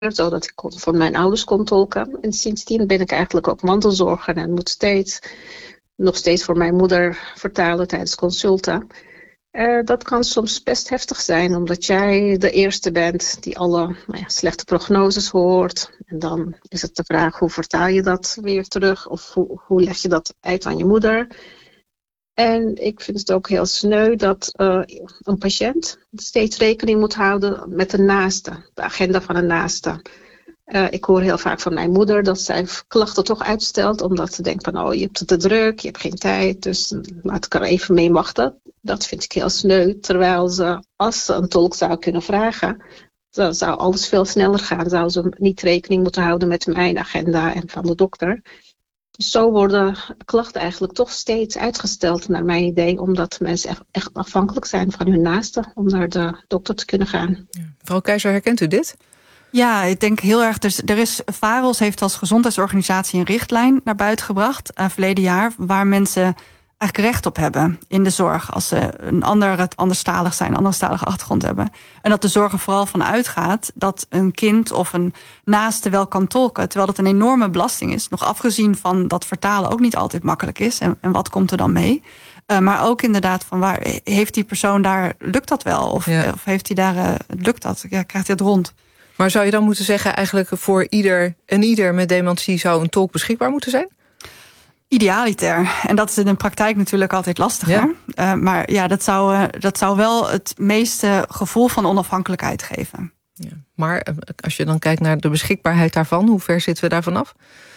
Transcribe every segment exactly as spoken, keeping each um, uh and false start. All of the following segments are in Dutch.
zodat ik kon, voor mijn ouders kon tolken. En sindsdien ben ik eigenlijk ook mantelzorger en moet steeds, nog steeds voor mijn moeder vertalen tijdens consulten. Uh, dat kan soms best heftig zijn, omdat jij de eerste bent die alle nou ja, slechte prognoses hoort. En dan is het de vraag, hoe vertaal je dat weer terug? Of hoe, hoe leg je dat uit aan je moeder? En ik vind het ook heel sneu dat uh, een patiënt steeds rekening moet houden met de naaste, de agenda van een naaste. Uh, ik hoor heel vaak van mijn moeder dat zij klachten toch uitstelt, omdat ze denkt van, oh, je hebt het te druk, je hebt geen tijd, dus laat ik er even mee wachten. Dat vind ik heel sneu, terwijl ze, als ze een tolk zou kunnen vragen, dan zou alles veel sneller gaan. Zou ze niet rekening moeten houden met mijn agenda en van de dokter. Dus zo worden klachten eigenlijk toch steeds uitgesteld, naar mijn idee, omdat mensen echt, echt afhankelijk zijn van hun naasten om naar de dokter te kunnen gaan. Ja. Mevrouw Keizer, herkent u dit? Ja, ik denk heel erg. Dus er is, VAROS heeft als gezondheidsorganisatie een richtlijn naar buiten gebracht, uh, verleden jaar, waar mensen eigenlijk recht op hebben in de zorg als ze een ander, anderstalig zijn, een anderstalige achtergrond hebben. En dat de zorg er vooral van uitgaat dat een kind of een naaste wel kan tolken, terwijl dat een enorme belasting is. Nog afgezien van dat vertalen ook niet altijd makkelijk is. En, en wat komt er dan mee? Uh, maar ook inderdaad van waar heeft die persoon daar, lukt dat wel? Of, ja. of heeft hij daar, uh, lukt dat? Ja, krijgt hij het rond? Maar zou je dan moeten zeggen, eigenlijk voor ieder en ieder met dementie zou een tolk beschikbaar moeten zijn? Idealiter. En dat is in de praktijk natuurlijk altijd lastiger. Ja. Uh, maar ja, dat zou, uh, dat zou wel het meeste gevoel van onafhankelijkheid geven. Ja. Maar als je dan kijkt naar de beschikbaarheid daarvan, hoe ver zitten we daarvan af?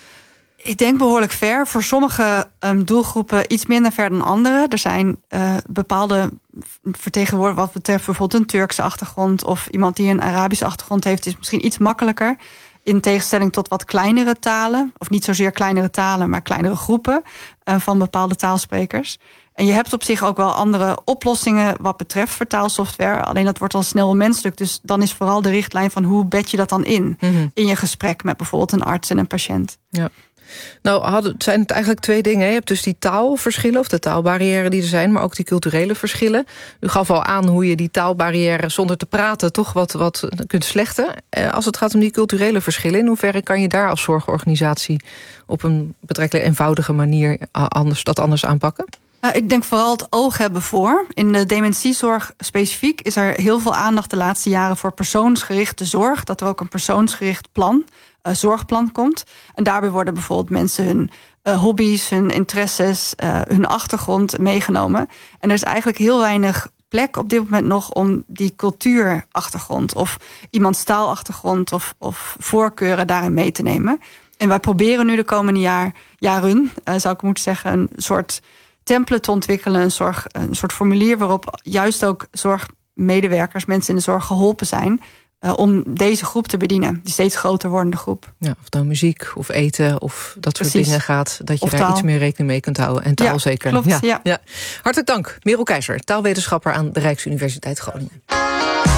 Ik denk behoorlijk ver. Voor sommige um, doelgroepen iets minder ver dan andere. Er zijn uh, bepaalde vertegenwoordigers, wat betreft bijvoorbeeld een Turkse achtergrond of iemand die een Arabische achtergrond heeft, is misschien iets makkelijker. In tegenstelling tot wat kleinere talen, of niet zozeer kleinere talen, maar kleinere groepen uh, van bepaalde taalsprekers. En je hebt op zich ook wel andere oplossingen wat betreft vertaalsoftware. Alleen dat wordt al snel menselijk. Dus dan is vooral de richtlijn van hoe bed je dat dan in? Mm-hmm. In je gesprek met bijvoorbeeld een arts en een patiënt. Ja. Nou, hadden, zijn het eigenlijk twee dingen. Je hebt dus die taalverschillen of de taalbarrière die er zijn, maar ook die culturele verschillen. U gaf al aan hoe je die taalbarrière zonder te praten toch wat, wat kunt slechten. Als het gaat om die culturele verschillen, in hoeverre kan je daar als zorgorganisatie op een betrekkelijk eenvoudige manier anders, dat anders aanpakken? Uh, ik denk vooral het oog hebben voor. In de dementiezorg specifiek is er heel veel aandacht de laatste jaren voor persoonsgerichte zorg. Dat er ook een persoonsgericht plan, uh, zorgplan komt. En daarbij worden bijvoorbeeld mensen hun uh, hobby's, hun interesses, uh, hun achtergrond meegenomen. En er is eigenlijk heel weinig plek op dit moment nog om die cultuurachtergrond of iemands taalachtergrond of, of voorkeuren daarin mee te nemen. En wij proberen nu de komende jaar, jaren, uh, zou ik moeten zeggen, een soort template te ontwikkelen, een, zorg, een soort formulier waarop juist ook zorgmedewerkers, mensen in de zorg geholpen zijn uh, om deze groep te bedienen, die steeds groter wordende groep. Ja, of het nou muziek of eten of dat soort Precies. dingen gaat, dat je of daar taal. iets meer rekening mee kunt houden. En taal ja, zeker. Klopt, ja, ja. Ja. Hartelijk dank, Merel Keizer, taalwetenschapper aan de Rijksuniversiteit Groningen.